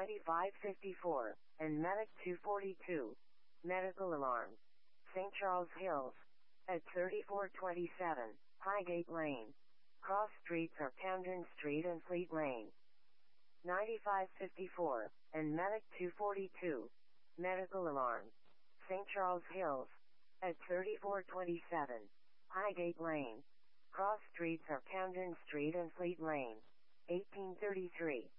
9554, and Medic 242. Medical alarm. St. Charles Hills. At 3427, Highgate Lane. Cross streets are Camden Street and Fleet Lane. 9554, and Medic 242. Medical alarm. St. Charles Hills. At 3427, Highgate Lane. Cross streets are Camden Street and Fleet Lane. 1833.